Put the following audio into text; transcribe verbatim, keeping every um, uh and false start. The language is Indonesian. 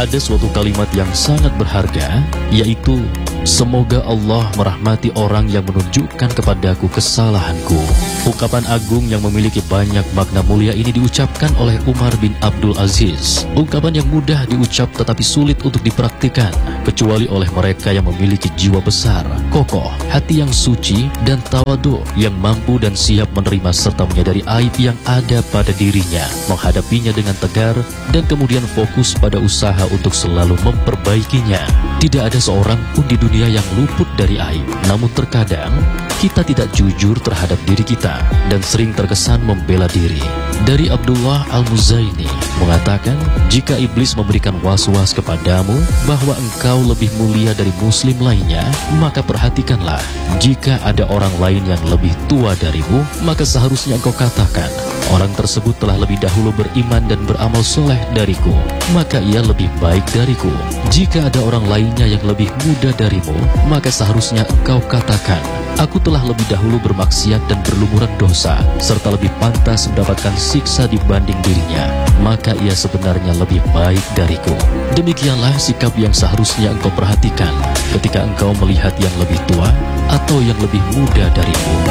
ada suatu kalimat yang sangat berharga, yaitu semoga Allah merahmati orang yang menunjukkan kepadaku kesalahanku. Ungkapan agung yang memiliki banyak makna mulia ini diucapkan oleh Umar bin Abdul Aziz. Ungkapan yang mudah diucap tetapi sulit untuk dipraktikkan, kecuali oleh mereka yang memiliki jiwa besar, kokoh, hati yang suci, dan tawadu, yang mampu dan siap menerima serta menyadari aib yang ada pada dirinya, menghadapinya dengan tegar, dan kemudian fokus pada usaha untuk selalu memperbaikinya. Tidak ada seorang pun di dunia yang luput dari aib. Namun terkadang kita tidak jujur terhadap diri kita dan sering terkesan membela diri. Dari Abdullah Al-Muzaini mengatakan, jika iblis memberikan was-was kepadamu bahwa engkau lebih mulia dari muslim lainnya, maka perhatikanlah, jika ada orang lain yang lebih tua darimu, maka seharusnya engkau katakan, orang tersebut telah lebih dahulu beriman dan beramal soleh dariku, maka ia lebih baik dariku. Jika ada orang lainnya yang lebih muda darimu, maka seharusnya engkau katakan, aku telah lebih dahulu bermaksiat dan berlumuran dosa, serta lebih pantas mendapatkan siksa dibanding dirinya, maka ia sebenarnya lebih baik dariku. Demikianlah sikap yang seharusnya engkau perhatikan ketika engkau melihat yang lebih tua atau yang lebih muda darimu.